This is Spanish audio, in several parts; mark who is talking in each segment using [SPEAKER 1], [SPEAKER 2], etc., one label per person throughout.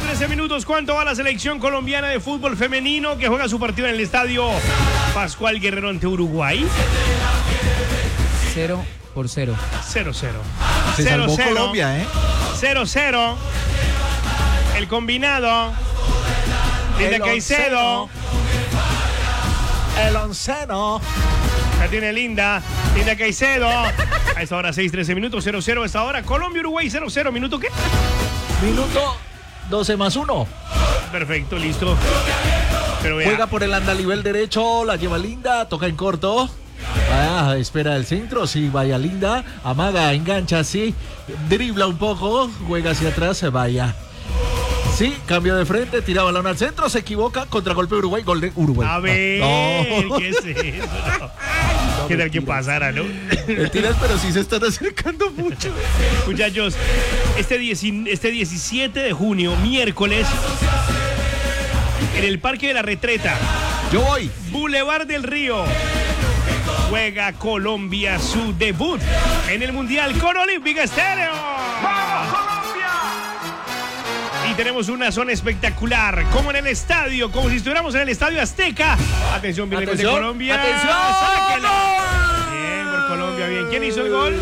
[SPEAKER 1] 13 minutos. ¿Cuánto va la selección colombiana de fútbol femenino que juega su partido en el estadio Pascual Guerrero ante Uruguay?
[SPEAKER 2] 0-0.
[SPEAKER 1] 0-0.
[SPEAKER 3] Se salvó Colombia,
[SPEAKER 1] 0-0. El combinado. Linda Caicedo.
[SPEAKER 3] El onceno.
[SPEAKER 1] La tiene Linda Caicedo. A esta hora 6-13 minutos, 0-0 a esta hora. Colombia-Uruguay 0-0. ¿Minuto qué?
[SPEAKER 3] Minuto 12+1.
[SPEAKER 1] Perfecto, listo. Pero vea.
[SPEAKER 3] Juega por el andalivel derecho, la lleva Linda, toca en corto. Espera el centro, sí, vaya Linda. Amaga, engancha, sí. Dribla un poco, juega hacia atrás, vaya. Sí, cambio de frente, tira balón al centro, se equivoca, contragolpe Uruguay, gol de Uruguay.
[SPEAKER 1] A ver,
[SPEAKER 3] no.
[SPEAKER 1] ¿qué es eso? No, ¿qué tal que pasara, no?
[SPEAKER 3] Mentiras, pero sí se están acercando mucho.
[SPEAKER 1] Muchachos, este 17 de junio, miércoles, en el Parque de la Retreta.
[SPEAKER 3] Yo voy.
[SPEAKER 1] Boulevard del Río. Juega Colombia su debut en el Mundial con Olímpica Estéreo. ¡Vamos, Colombia! Y tenemos una zona espectacular, como en el estadio, como si estuviéramos en el Estadio Azteca. Atención, viene el gol de Colombia.
[SPEAKER 3] ¡Atención!
[SPEAKER 1] ¡Sáquela! Bien por Colombia, bien. ¿Quién hizo el gol?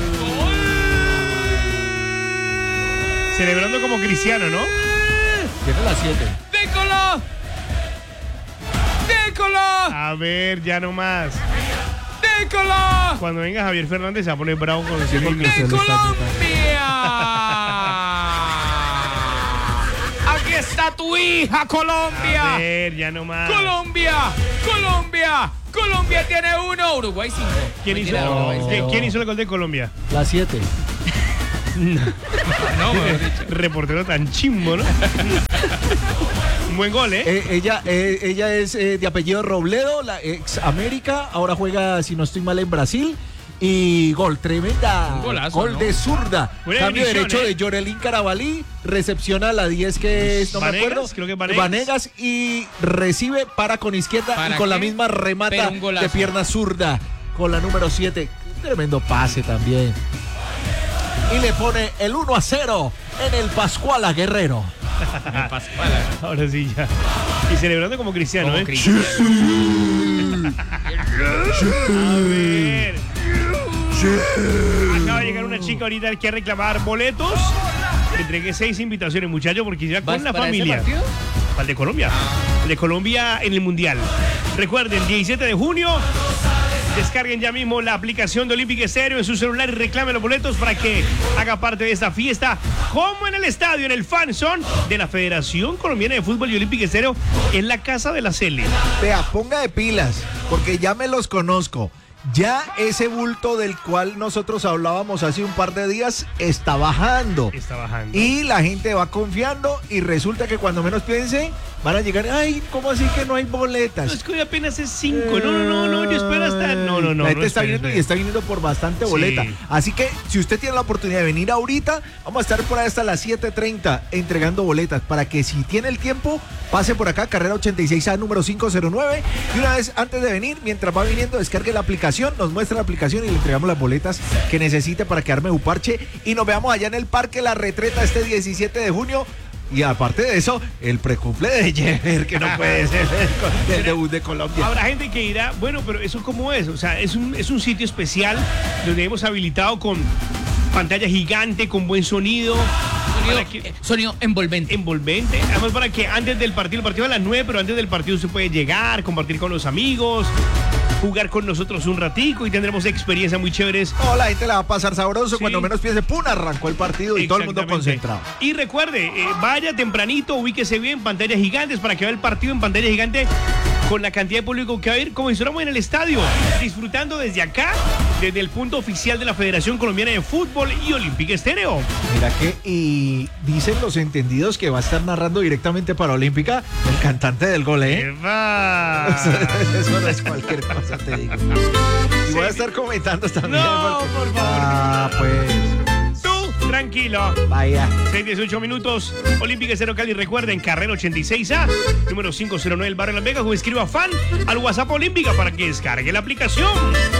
[SPEAKER 1] Celebrando como Cristiano, ¿no?
[SPEAKER 3] Tiene las 7.
[SPEAKER 2] ¡Décolo! ¡Décolo!
[SPEAKER 1] A ver, ya no más.
[SPEAKER 2] ¡Décolo!
[SPEAKER 1] Cuando venga Javier Fernández se va a poner bravo con
[SPEAKER 3] Sí, porque
[SPEAKER 2] ¡De
[SPEAKER 3] se lo está
[SPEAKER 2] Colombia! ¡Aquí está tu hija, Colombia!
[SPEAKER 1] A ver, ya no más.
[SPEAKER 2] ¡Colombia! ¡Colombia! ¡Colombia tiene 1! Uruguay 5.
[SPEAKER 1] ¿Quién hizo, ¿Quién hizo el gol de Colombia?
[SPEAKER 3] Las 7.
[SPEAKER 2] No, mejor dicho.
[SPEAKER 1] Reportero tan chimbo, ¿no? Un buen gol, ¿eh?
[SPEAKER 3] Ella es de apellido Robledo, la ex América, ahora juega, si no estoy mal, en Brasil. Y gol, tremenda.
[SPEAKER 2] Un golazo,
[SPEAKER 3] gol,
[SPEAKER 2] ¿no?
[SPEAKER 3] de zurda.
[SPEAKER 1] Buena
[SPEAKER 3] Cambio
[SPEAKER 1] definición,
[SPEAKER 3] derecho
[SPEAKER 1] ¿eh?
[SPEAKER 3] de Yorelín Carabalí. Recepciona la 10 que es, no
[SPEAKER 1] Vanegas,
[SPEAKER 3] me acuerdo.
[SPEAKER 1] creo que
[SPEAKER 3] Vanegas. Y recibe, para con izquierda
[SPEAKER 2] ¿Para
[SPEAKER 3] y con la
[SPEAKER 2] qué?
[SPEAKER 3] misma remata
[SPEAKER 2] Pero un golazo.
[SPEAKER 3] de pierna zurda. Con la número 7. Tremendo pase también. Y le pone el 1-0 en el Pascuala Guerrero.
[SPEAKER 1] Ahora sí ya. Y celebrando como Cristiano,
[SPEAKER 2] Como
[SPEAKER 1] ¿eh?
[SPEAKER 2] Cristiano.
[SPEAKER 1] A ver. Acaba de llegar una chica ahorita que a reclamar boletos. Le entregué 6 invitaciones, muchachos, porque ya con la
[SPEAKER 2] ¿Para
[SPEAKER 1] familia.
[SPEAKER 2] ese partido?
[SPEAKER 1] Para el de Colombia. El de Colombia en el Mundial. Recuerden, 17 de junio. Descarguen ya mismo la aplicación de Olímpica Estéreo en su celular y reclamen los boletos para que haga parte de esta fiesta, como en el estadio, en el fan zone de la Federación Colombiana de Fútbol y Olímpica Estéreo, en la casa de la Cele.
[SPEAKER 3] Vea, ponga de pilas, porque ya me los conozco. Ya ese bulto del cual nosotros hablábamos hace un par de días está bajando.
[SPEAKER 1] Está bajando.
[SPEAKER 3] Y la gente va confiando y resulta que cuando menos piensen van a llegar, ay, ¿cómo así que no hay
[SPEAKER 1] No,
[SPEAKER 3] boletas?
[SPEAKER 1] es que hoy apenas es 5. No, yo espero hasta... No.
[SPEAKER 3] La gente
[SPEAKER 1] no,
[SPEAKER 3] está viniendo y está viniendo por bastante boleta.
[SPEAKER 1] Sí.
[SPEAKER 3] Así que si usted tiene la oportunidad de venir ahorita, vamos a estar por ahí hasta las 7:30 entregando boletas para que si tiene el tiempo, pase por acá, carrera 86A número 509. Y una vez antes de venir, mientras va viniendo, descargue la aplicación, nos muestra la aplicación y le entregamos las boletas que necesite para quedarme Uparche. Y nos veamos allá en el Parque La Retreta este 17 de junio. Y aparte de eso, el precumple de Jever, que no puede ser el debut de Colombia.
[SPEAKER 1] Habrá gente que dirá, bueno, pero eso cómo es. O sea, es un sitio especial donde hemos habilitado con pantalla gigante, con buen sonido.
[SPEAKER 2] Sonido envolvente.
[SPEAKER 1] Envolvente. Además, para que antes del partido, el partido a las 9, pero antes del partido usted puede llegar, compartir con los amigos, jugar con nosotros un ratico y tendremos experiencias muy chéveres.
[SPEAKER 3] No, la gente la va a pasar sabroso.
[SPEAKER 1] Sí.
[SPEAKER 3] Cuando menos piense, ¡pum!, arrancó el partido y todo el mundo
[SPEAKER 1] Exactamente.
[SPEAKER 3] concentrado.
[SPEAKER 1] Y recuerde, vaya tempranito, ubíquese bien, pantallas gigantes para que vea el partido en pantalla gigante con la cantidad de público que va a ir, como si estuviéramos en el estadio, disfrutando desde acá, desde el punto oficial de la Federación Colombiana de Fútbol y Olímpica Estéreo.
[SPEAKER 3] Mira que, y dicen los entendidos que va a estar narrando directamente para Olímpica el cantante del gol, ¿eh?
[SPEAKER 1] ¡Eva!
[SPEAKER 3] Eso no es cualquier cosa, te digo. Y voy a estar comentando también.
[SPEAKER 1] No,
[SPEAKER 3] porque-
[SPEAKER 1] por favor.
[SPEAKER 3] Ah, pues.
[SPEAKER 1] Tú, tranquilo.
[SPEAKER 3] Vaya.
[SPEAKER 1] 6-18 minutos, Olímpica Estéreo Cali. Recuerden, carrera 86A, número 509 del barrio Las Vegas, o escriba fan al WhatsApp Olímpica para que descargue la aplicación.